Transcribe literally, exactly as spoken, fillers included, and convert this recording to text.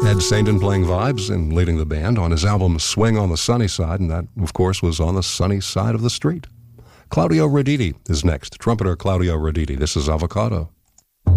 Ed Sainton playing vibes and leading the band on his album Swing on the Sunny Side, and that, of course, was On the Sunny Side of the Street. Claudio Roditi is next. Trumpeter Claudio Roditi. This is Avocado.